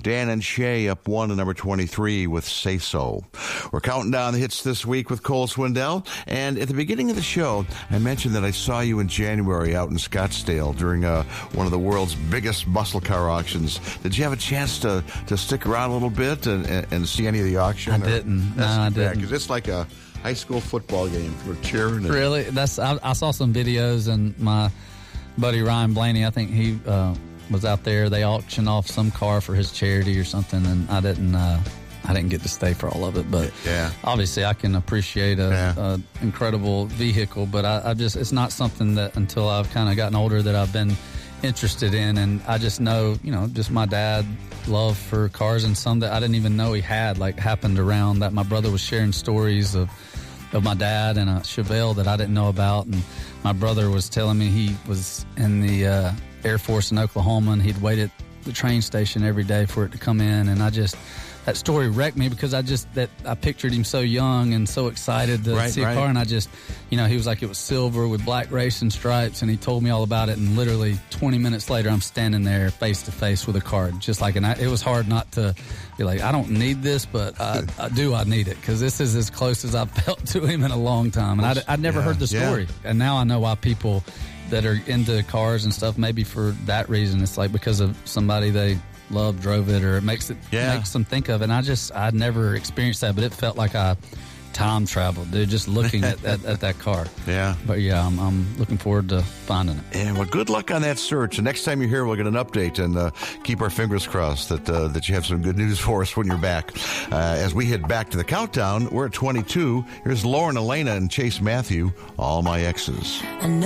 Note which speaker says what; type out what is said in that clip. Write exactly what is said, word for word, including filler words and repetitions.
Speaker 1: Dan and Shay up one to number twenty-three with Say So. We're counting down the hits this week with Cole Swindell. And at the beginning of the show, I mentioned that I saw you in January out in Scottsdale during uh, one of the world's biggest muscle car auctions. Did you have a chance to, to stick around a little bit and, and, and see any of the auction?
Speaker 2: I didn't. No, I didn't.
Speaker 1: Because it's like a high school football game. We're cheering. And
Speaker 2: really? That's I, I saw some videos, and my buddy Ryan Blaney, I think he uh, was out there. They auctioned off some car for his charity or something, and I didn't uh, I didn't get to stay for all of it. But
Speaker 1: yeah.
Speaker 2: obviously I can appreciate a,
Speaker 1: yeah.
Speaker 2: a incredible vehicle, but I, I just it's not something that until I've kind of gotten older that I've been interested in. And I just know, you know, just my dad love for cars, and some that I didn't even know he had, like happened around that my brother was sharing stories of of my dad and a Chevelle that I didn't know about. And my brother was telling me he was in the uh, Air Force in Oklahoma, and he'd wait at the train station every day for it to come in. And I just, that story wrecked me because I just, that I pictured him so young and so excited to
Speaker 1: right,
Speaker 2: see a
Speaker 1: right.
Speaker 2: car. And I just, you know, he was like, it was silver with black racing stripes, and he told me all about it. And literally twenty minutes later, I'm standing there face to face with a car, just like, and I, it was hard not to be like, I don't need this, but I, I do, I need it, because this is as close as I've felt to him in a long time. And I'd, I'd never
Speaker 1: yeah,
Speaker 2: heard the story. Yeah. And now I know why people that are into cars and stuff, maybe for that reason, it's like because of somebody they love drove it, or it makes it
Speaker 1: yeah.
Speaker 2: makes them think of it. And I just, I'd never experienced that, but it felt like I time traveled, dude, just looking at, at, at that car.
Speaker 1: Yeah.
Speaker 2: But yeah, I'm, I'm looking forward to finding it.
Speaker 1: Yeah, well, good luck on that search. And next time you're here, we'll get an update, and uh, keep our fingers crossed that uh, that you have some good news for us when you're back. Uh, as we head back to the countdown, we're at twenty-two. Here's Lauren Elena and Chase Matthew, All My Exes.